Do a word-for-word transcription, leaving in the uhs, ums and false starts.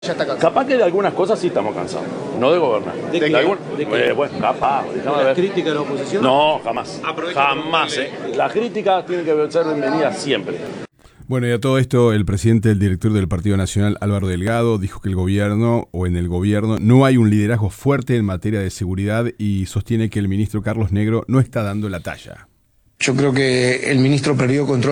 Ya está cansado. Capaz que de algunas cosas sí estamos cansados, no de gobernar. ¿De qué? algún- ¿De qué? Eh, bueno, capaz. ¿De déjame la ver. crítica de la oposición? No, jamás. Aprovecho para Jamás, eh. preguntarle. Las críticas tienen que ser bienvenidas siempre. Bueno, y a todo esto, el presidente del director del Partido Nacional, Álvaro Delgado, dijo que el gobierno, o en el gobierno, no hay un liderazgo fuerte en materia de seguridad y sostiene que el ministro Carlos Negro no está dando la talla. Yo creo que el ministro perdió control